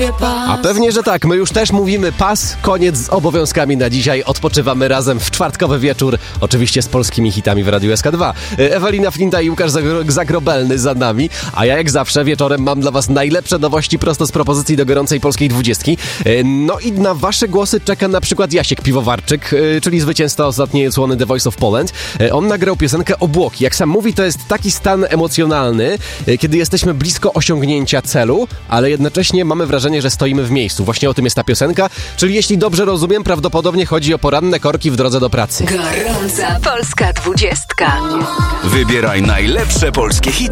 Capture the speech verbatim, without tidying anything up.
mówię pas. A pewnie, że tak. My już też mówimy pas. Koniec z obowiązkami na dzisiaj. Odpoczywamy razem w czwartkowy wieczór. Oczywiście z polskimi hitami w Radiu S K dwa. Ewelina Flinta i Łukasz Zagro- Zagrobelny za nami. A ja jak zawsze wieczorem mam dla was najlepsze nowości prosto z propozycji do gorącej polskiej dwudziestki. No i na wasze głosy czeka na przykład Jasiek Piwowarczyk, czyli zwycięzca ostatniej odsłony The Voice of Poland. On nagrał piosenkę Obłoki. Jak sam mówi, to jest taki stan emocjonalny, kiedy jesteśmy blisko osiągnięcia celu, ale jednocześnie mamy wrażenie, że stoimy w miejscu. Właśnie o tym jest ta piosenka, czyli jeśli dobrze rozumiem, prawdopodobnie chodzi o poranne korki w drodze do pracy. Gorąca polska dwudziestka. Wybieraj najlepsze polskie hity.